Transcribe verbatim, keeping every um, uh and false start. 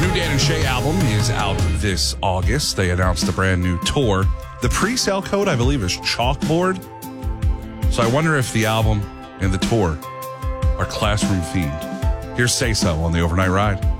New Dan and Shay album is out this August. They announced a brand new tour. The pre-sale code, I believe, is Chalkboard. So I wonder if the album and the tour are classroom themed. Here's Say So on the Overnight Ride.